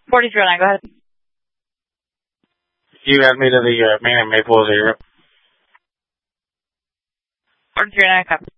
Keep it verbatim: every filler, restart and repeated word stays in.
forty-three oh nine, go ahead. You got me to the uh, main at Maple Zero. forty-three oh nine, copy.